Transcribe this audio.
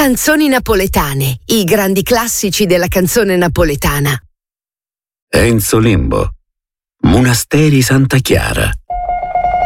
Canzoni napoletane, i grandi classici della canzone napoletana. Enzo Limbo, Monasteri Santa Chiara.